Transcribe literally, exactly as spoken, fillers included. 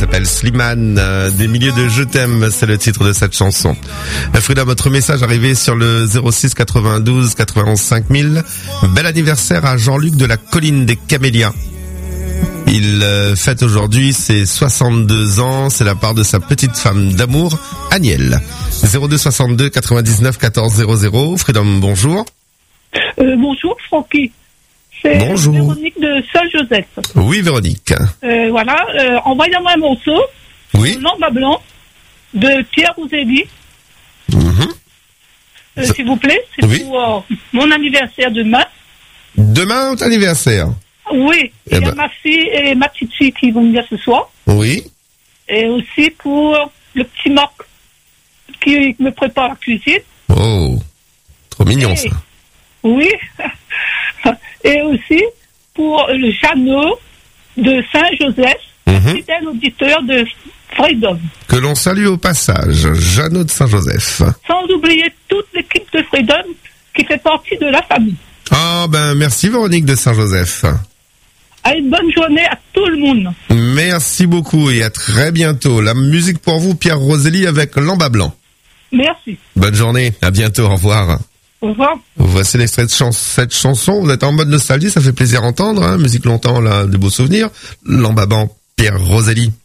s'appelle Slimane, euh, des milliers de je t'aime, c'est le titre de cette chanson. Frida, votre message arrivé sur le zéro six quatre-vingt-douze quatre-vingt-onze cinq mille. Bel anniversaire à Jean-Luc de la Colline des Camélias. Il euh, fête aujourd'hui ses soixante-deux ans, c'est la part de sa petite femme d'amour, Agnelle. zéro deux soixante-deux quatre-vingt-dix-neuf quatorze zéro zéro. Freedom, bonjour. Euh, bonjour Francky. C'est Bonjour. Véronique de Saint-Joseph. Oui, Véronique. Euh, voilà, euh, envoyez-moi un morceau. Oui. Lamba Blanc de Pierre Roselli. Mm-hmm. Euh, Ça... S'il vous plaît, c'est oui. pour euh, mon anniversaire demain. Demain, votre anniversaire. Oui, il eh y a ben. ma fille et ma petite fille qui vont venir ce soir. Oui. Et aussi pour le petit Marc qui me prépare la cuisine. Oh, trop mignon et, ça. Oui. Et aussi pour le Jeannot de Saint-Joseph, Mm-hmm. fidèle auditeur de Freedom. Que l'on salue au passage, Jeannot de Saint-Joseph. Sans oublier toute l'équipe de Freedom qui fait partie de la famille. Ah ben merci Véronique de Saint-Joseph. À une bonne journée à tout le monde. Merci beaucoup et à très bientôt. La musique pour vous, Pierre Roselli avec Lamba Blanc. Merci. Bonne journée, à bientôt, au revoir. Au revoir. Voici l'extrait de chans- cette chanson, vous êtes en mode nostalgie, ça fait plaisir à entendre, hein, musique longtemps, là, de beaux souvenirs. Lamba Blanc, Pierre Roselli.